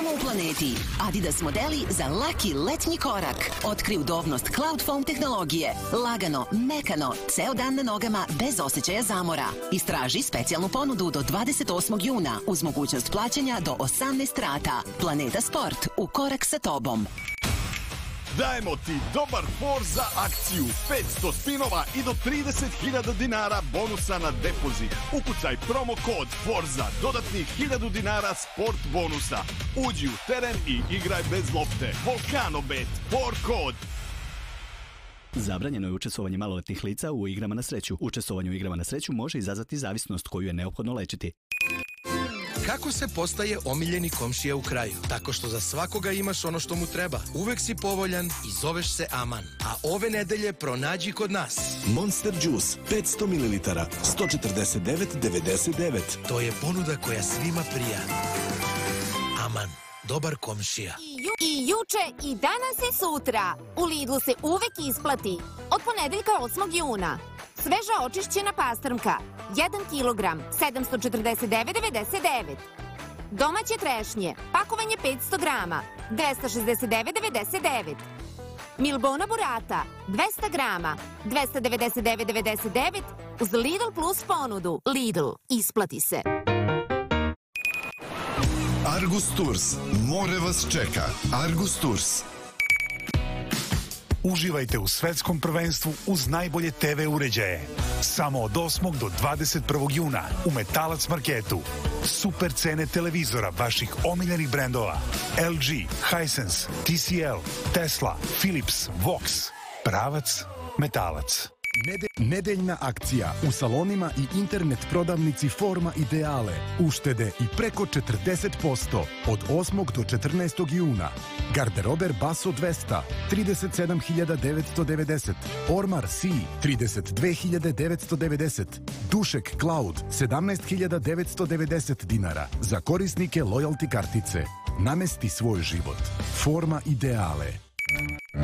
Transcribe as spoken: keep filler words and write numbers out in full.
u planeti. Adidas modeli za laki letnji korak. Otkri udobnost Cloud Foam tehnologije. Lagano, mekano, ceo dan na nogama bez osjećaja zamora. Istraži specijalnu ponudu do dvadeset osmog juna uz mogućnost plaćanja do osamnaest rata. Planeta Sport, u korak sa tobom. Dajemo ti dobar Forza akciju, petsto spinova i do trideset hiljada dinara bonusa na depozit. Ukucaj promo kod Forza, dodatnih hiljadu dinara sport bonusa. Uđi u teren i igraj bez lopte. Volcano Bet, for kod. Zabranjeno je učestvovanje maloletnih lica u igrama na sreću. Učestvovanje u igrama na sreću može izazvati zavisnost koju je neophodno lečiti. Kako se postaje omiljeni komšija u kraju? Tako što za svakoga imaš ono što mu treba. Uvek si povoljan i zoveš se Aman. A ove nedelje pronađi kod nas Monster Juice, petsto mililitara, sto četrdeset devet devedeset devet. To je ponuda koja svima prija. Aman, dobar komšija. I, ju, I juče, i danas i sutra. U Lidlu se uvek isplati. Od ponedeljka osmog juna. Sveža očišćena pastrmka, jedan kilogram, sedamsto četrdeset devet devedeset devet. Domaće trešnje, pakovanje petsto grama, dvesta šezdeset devet devedeset devet. Milbona burata, dvesta grama, dvesta devedeset devet devedeset devet. Uz Lidl Plus ponudu. Lidl, isplati se. Argus Tours, more vas čeka. Argus Tours. Uživajte u svetskom prvenstvu uz najbolje te ve uređaje. Samo od osmog do dvadeset prvog juna u Metalac Marketu. Super cene televizora vaših omiljenih brendova. el dži, Hisense, ti si el, Tesla, Philips, Vox. Pravac Metalac. Nede, nedeljna akcija u salonima i internet prodavnici Forma Ideale. Uštede i preko četrdeset posto od osmog do četrnaestog juna. Garderober Basso dvesta, trideset sedam hiljada devetsto devedeset. Ormar C, trideset dve hiljade devetsto devedeset. Dušek Cloud, sedamnaest hiljada devetsto devedeset dinara. Za korisnike loyalty kartice. Namesti svoj život. Forma Ideale.